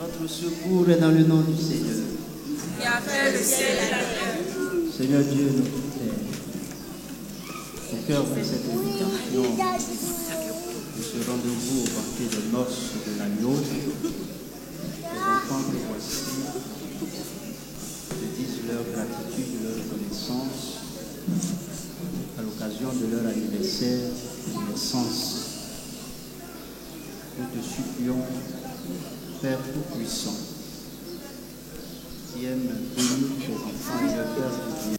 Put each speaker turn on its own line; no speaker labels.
Notre secours est dans le nom du Seigneur.
Qui a fait le ciel et la terre.
Seigneur Dieu, notre Père, au cœur de cette invitation, de ce rendez-vous au banquet de noces de l'agneau, les enfants que voici te disent leur gratitude, leur reconnaissance à l'occasion de leur anniversaire de naissance. Nous te supplions, Père Tout-Puissant, qui aime bénir tes enfants et leur faire du bien.